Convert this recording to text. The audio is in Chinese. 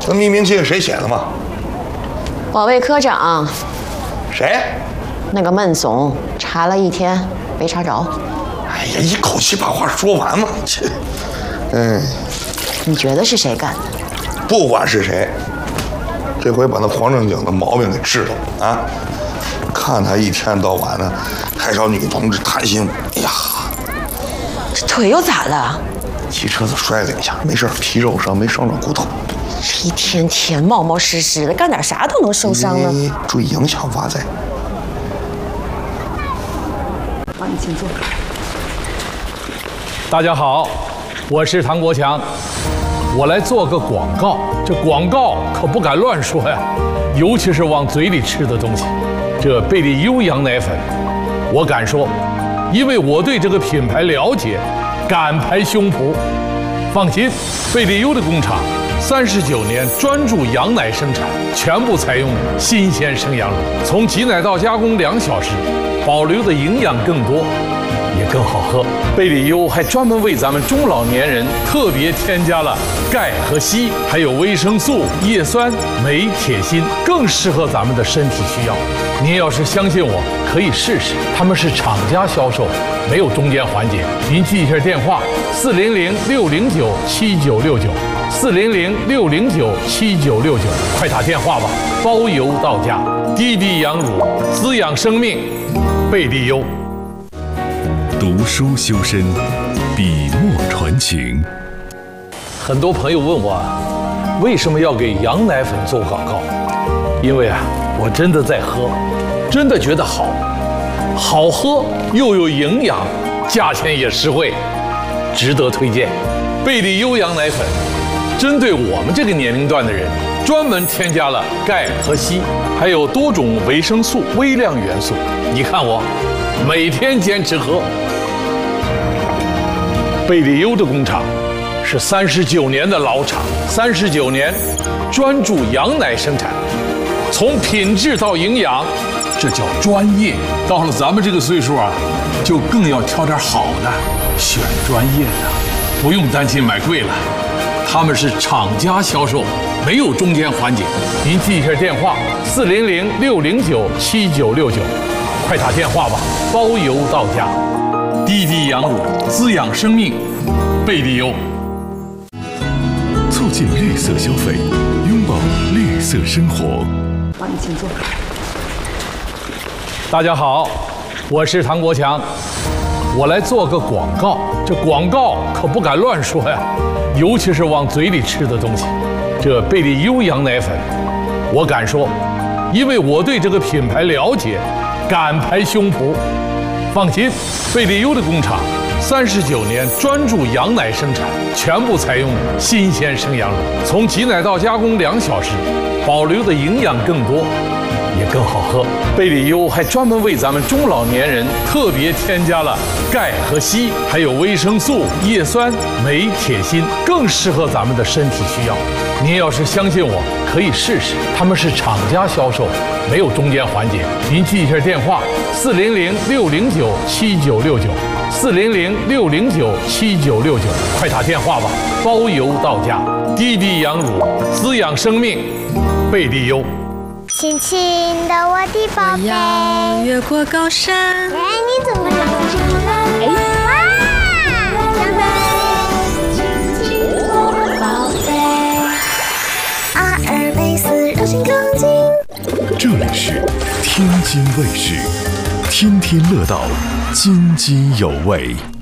那匿名信谁写的嘛？ 我魏科长。 谁？ 那个闷怂，查了一天没查着。 哎呀，一口气把话说完嘛！切， 你觉得是谁干的？ 不管是谁，这回把那黄正经的毛病给治了啊！看他一天到晚的还找女同志谈心，哎呀， 这腿又咋了？ 骑车子摔了一下，没事，皮肉伤，没伤着骨头。 一天天冒冒失失的，干点啥都能受伤呢。 注意影响发财。 你请坐。 大家好，我是唐国强，我来做个广告。这广告可不敢乱说呀，尤其是往嘴里吃的东西。这贝利优羊奶粉，我敢说，因为我对这个品牌了解，敢拍胸脯。放心，贝利优的工厂39年专注羊奶生产，全部采用新鲜生羊乳，从挤奶到加工2小时，保留的营养更多，也更好喝。贝利优还专门为咱们中老年人特别添加了钙和硒，还有维生素、叶酸、镁、铁、锌，更适合咱们的身体需要。您要是相信我，可以试试。他们是厂家销售，没有中间环节。您记一下电话：400-609-7969，400-609-7969，快打电话吧，包邮到家。滴滴羊乳，滋养生命，贝利优。 读书修身，笔墨传情。 很多朋友问我，为什么要给羊奶粉做广告？因为我真的在喝，真的觉得好喝又有营养，价钱也实惠，值得推荐。贝利优羊奶粉针对我们这个年龄段的人，专门添加了钙和硒，还有多种维生素、微量元素。你看我每天坚持喝。贝利优的工厂是39年的老厂，39年专注羊奶生产，从品质到营养，这叫专业。到了咱们这个岁数就更要挑点好的，选专业的，不用担心买贵了。他们是厂家销售，没有中间环节。您记一下电话：400-609-7969，快打电话吧，包邮到家。滴滴羊乳，滋养生命，贝利优。 促进绿色消费，拥抱绿色生活。 你请坐。 大家好，我是唐国强，我来做个广告。这广告可不敢乱说呀，尤其是往嘴里吃的东西。这贝利优羊奶粉，我敢说，因为我对这个品牌了解，敢拍胸脯。放心，贝利优的工厂39年专注羊奶生产，全部采用新鲜生羊乳，从挤奶到加工2小时，保留的营养更多，也更好喝。贝利优还专门为咱们中老年人特别添加了钙和硒，还有维生素、叶酸、镁、铁、锌，更适合咱们的身体需要。您要是相信我，可以试试。他们是厂家销售，没有中间环节。您记一下电话：400-609-7969，400-609-7969，快打电话吧，包邮到家。滴滴羊乳，滋养生命，贝利优。 轻轻的我的宝贝， 要越过高山。 哎，你怎么这么这么哎，哇！小贝，轻轻我的宝贝，阿尔卑斯柔性钢筋。 这里是天津卫视，天天乐道，津津有味。